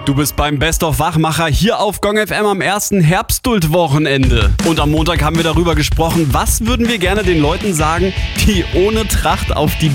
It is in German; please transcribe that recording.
Du bist beim Best of Wachmacher hier auf Gong FM am ersten Herbstduld-Wochenende. Und am Montag haben wir darüber gesprochen, was würden wir gerne den Leuten sagen, die ohne Tracht auf die